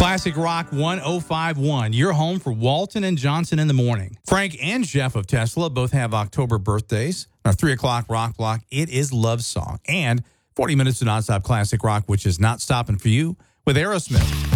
Classic Rock 1051, your home for Walton and Johnson in the morning. Frank and Jeff of Tesla both have October birthdays. Our 3 o'clock rock block, it is Love Song. And 40 minutes of nonstop classic rock, which is not stopping for you, with Aerosmith.